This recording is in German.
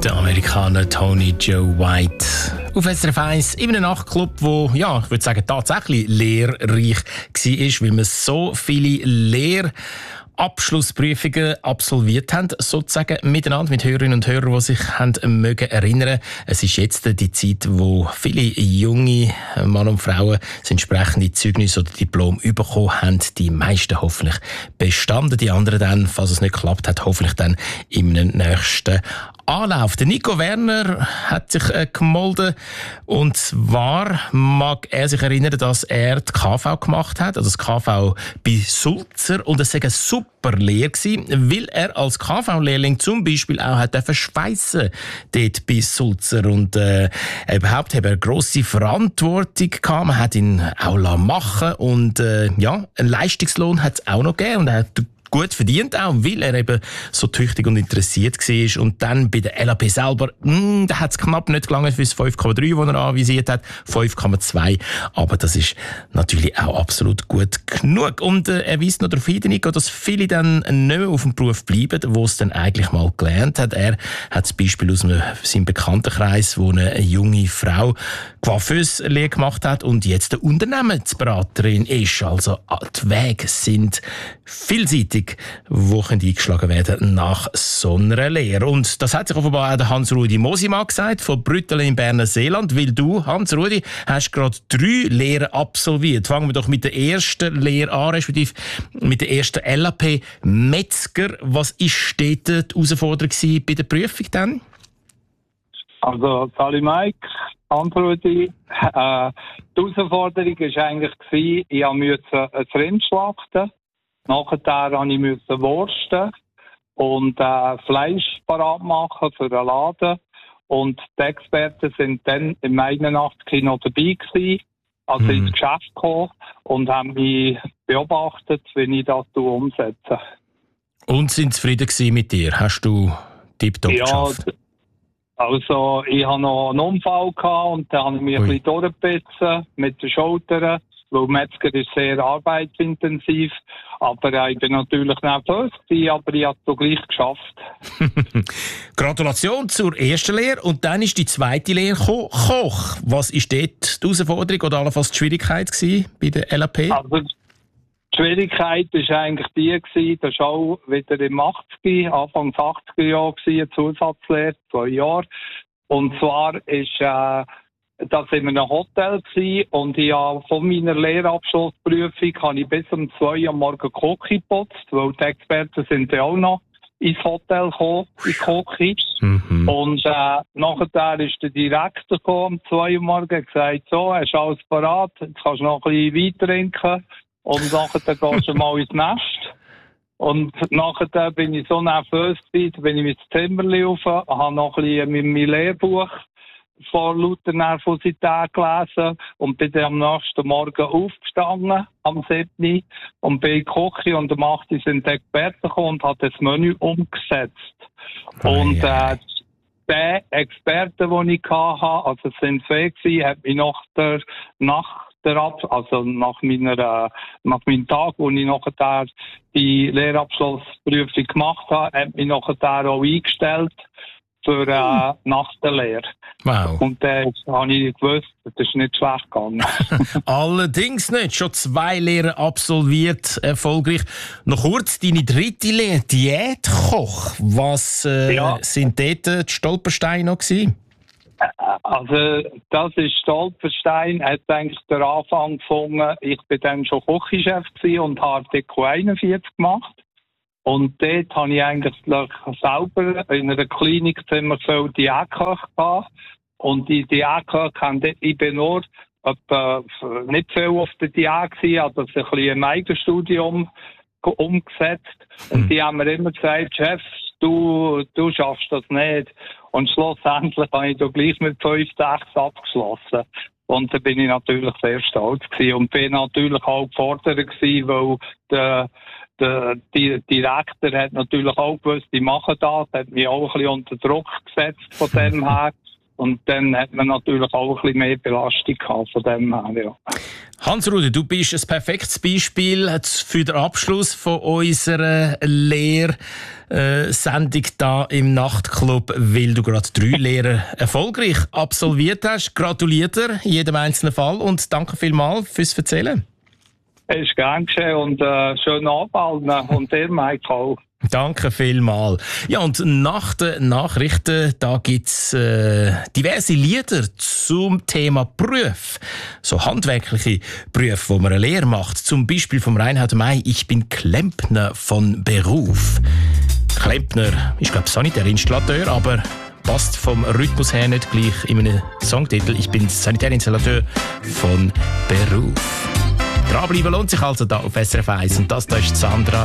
Der Amerikaner Tony Joe White auf SRF 1 in einem Nachtclub, wo, ja, ich würde sagen, tatsächlich lehrreich war, weil wir so viele Lehrabschlussprüfungen absolviert haben, sozusagen miteinander mit Hörerinnen und Hörern, die sich haben mögen erinnern. Es ist jetzt die Zeit, wo viele junge Männer und Frauen das entsprechende Zeugnis oder Diplom bekommen haben. Die meisten hoffentlich bestanden, die anderen dann, falls es nicht geklappt hat, hoffentlich dann im nächsten Anlauf. Der Nico Werner hat sich gemolden, und zwar mag er sich erinnern, dass er die KV gemacht hat, also das KV bei Sulzer, und es war eine super Lehre gewesen, weil er als KV-Lehrling zum Beispiel auch hat schweissen dort bei Sulzer, und überhaupt hat er eine grosse Verantwortung gehabt, man hat ihn auch machen, und ja, einen Leistungslohn hat es auch noch gegeben, und er hat gut verdient auch, weil er eben so tüchtig und interessiert war. Und dann bei der LAP selber, da hat es knapp nicht gelangt für das 5,3, das er anvisiert hat, 5,2. Aber das ist natürlich auch absolut gut genug. Und er weist noch darauf hin, Nico, dass viele dann nicht mehr auf dem Beruf bleiben, wo es dann eigentlich mal gelernt hat. Er hat das Beispiel aus seinem Bekanntenkreis, wo eine junge Frau Coiffeuse-Lehre gemacht hat und jetzt eine Unternehmensberaterin ist. Also die Wege sind vielseitig, die eingeschlagen werden nach so einer Lehre. Und das hat sich offenbar auch der Hans-Rudi Mosimann gesagt, von Brüttelen im Berner Seeland, weil du, Hans-Rudi, hast gerade 3 Lehren absolviert. Fangen wir doch mit der ersten Lehre an, respektive mit der ersten LAP Metzger. Was war dort die Herausforderung bei der Prüfung dann? Also, Sali Mike, Hans-Rudi, die Herausforderung war eigentlich, ich musste ein Rind schlachten. Nachher musste ich Wursten und Fleisch parat machen für den Laden. Und die Experten sind dann im 81 noch dabei gewesen, als ich ins Geschäft kam, und haben mich beobachtet, wie ich das umsetze. Und sind zufrieden gewesen mit dir? Hast du tiptop geschafft? Also, ich hatte noch einen Unfall gehabt, und dann habe ich mich ein bisschen durchgebissen mit den Schultern, weil Metzger ist sehr arbeitsintensiv. Aber ich bin natürlich nervös gewesen, aber ich habe es doch gleich geschafft. Gratulation zur ersten Lehre. Und dann ist die zweite Lehre Koch. Was war dort die Herausforderung oder allenfalls die Schwierigkeit bei der LAP? Also, die Schwierigkeit war eigentlich die, das war auch wieder im 80er, Anfang 80er Jahre, eine Zusatzlehre, 2 Jahre. Und zwar ist das in einem Hotel gewesen, und ich habe von meiner Lehrabschlussprüfung habe ich bis um 2 Uhr am Morgen Kochi geputzt, weil die Experten sind ja auch noch ins Hotel gekommen, in Kochi. Und nachher ist der Direktor gekommen, um 2 Uhr morgens, und gesagt, so, hast du alles parat, jetzt kannst du noch ein bisschen Wein trinken, und nachher gehst du mal ins Nest. Und nachher bin ich so nervös gewesen, bin ich ins Zimmer rauf, habe noch ein bisschen mit meinem Lehrbuch vor lauter Nervosität gelesen und bin dann am nächsten Morgen aufgestanden, am 7. und bin in die Küche, und am 8. sind die Experten gekommen und hat das Menü umgesetzt. Und der Experte, den ich hatte, also es sind 2 gewesen, hat mich nach meinem Tag, wo ich nachher die Lehrabschlussprüfung gemacht habe, hat mich nachher auch eingestellt für nach der Lehre. Wow. Und dann habe ich gewusst, das ist nicht schlecht gegangen. Allerdings nicht. Schon 2 Lehren absolviert, erfolgreich. Noch kurz deine dritte Lehre, Diätkoch. Was sind dort die Stolpersteine noch gewesen? Also, das ist Stolperstein, hat eigentlich der Anfang gefunden. Ich bin dann schon Küchenchef und habe Deko 41 gemacht. Und dort habe ich eigentlich selber in einer Klinik ziemlich viel Diätköche gehabt. Und die Diätköche, ich bin nur nicht viel auf der Diät gewesen, aber das ein bisschen im Eigenstudium umgesetzt. Und die haben mir immer gesagt, Chef, du schaffst das nicht. Und schlussendlich habe ich da gleich mit 5, 6 abgeschlossen. Und da bin ich natürlich sehr stolz gewesen. Und bin natürlich auch gefordert gewesen, weil der Direktor hat natürlich auch gewusst, ich mache das, hat mich auch ein bisschen unter Druck gesetzt von dem her. Und dann hat man natürlich auch ein bisschen mehr Belastung gehabt von dem her, ja. Hans-Rudi, du bist ein perfektes Beispiel für den Abschluss von unserer Lehrsendung da im Nachtclub, weil du gerade 3 Lehrer erfolgreich absolviert hast. Gratuliere dir in jedem einzelnen Fall und danke vielmals fürs Erzählen. Es ist gern geschehen und schönen Abend und dir, Mike, auch. Danke vielmals. Ja, und nach den Nachrichten, da gibt's diverse Lieder zum Thema Beruf. So handwerkliche Berufe, wo man eine Lehre macht. Zum Beispiel vom Reinhard May, ich bin Klempner von Beruf. Klempner ist, glaube ich, Sanitärinstallateur, aber passt vom Rhythmus her nicht gleich in einem Songtitel. Ich bin Sanitärinstallateur von Beruf. Dranbleiben lohnt sich also da auf SRF 1. Und das da ist Sandra